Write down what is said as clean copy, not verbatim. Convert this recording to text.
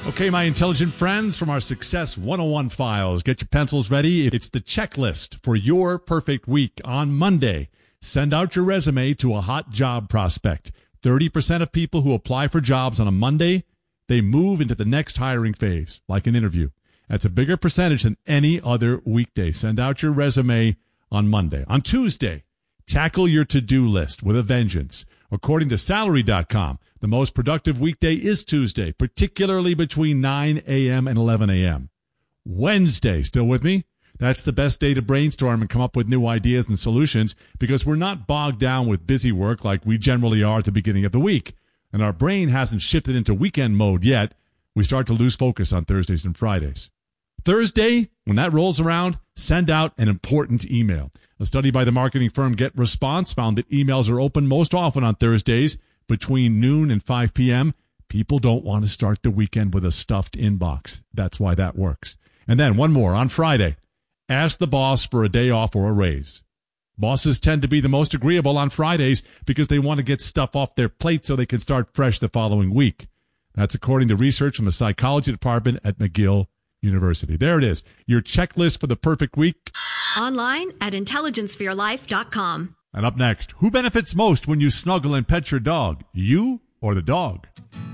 Okay, my intelligent friends from our Success 101 files, get your pencils ready. It's the checklist for your perfect week. On Monday, send out your resume to a hot job prospect. 30% of people who apply for jobs on a Monday, they move into the next hiring phase, like an interview. That's a bigger percentage than any other weekday. Send out your resume on Monday. On Tuesday, tackle your to-do list with a vengeance. According to Salary.com, the most productive weekday is Tuesday, particularly between 9 a.m. and 11 a.m. Wednesday, still with me? That's the best day to brainstorm and come up with new ideas and solutions because we're not bogged down with busy work like we generally are at the beginning of the week. And our brain hasn't shifted into weekend mode yet. We start to lose focus on Thursdays and Fridays. Thursday, when that rolls around, send out an important email. A study by the marketing firm GetResponse found that emails are open most often on Thursdays between noon and 5 p.m. People don't want to start the weekend with a stuffed inbox. That's why that works. And then one more on Friday. Ask the boss for a day off or a raise. Bosses tend to be the most agreeable on Fridays because they want to get stuff off their plate so they can start fresh the following week. That's according to research from the psychology department at McGill University. There it is, your checklist for the perfect week. Online at intelligenceforyourlife.com. And up next, who benefits most when you snuggle and pet your dog? You or the dog?